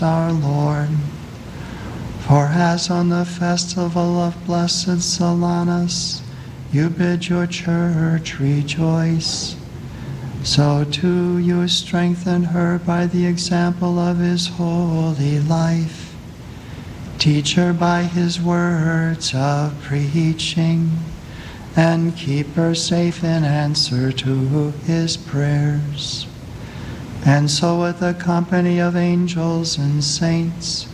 our Lord. For as on the festival of blessed Solanus, you bid your church rejoice, so too you strengthen her by the example of his holy life. Teach her by his words of preaching, and keep her safe in answer to his prayers. And so with the company of angels and saints,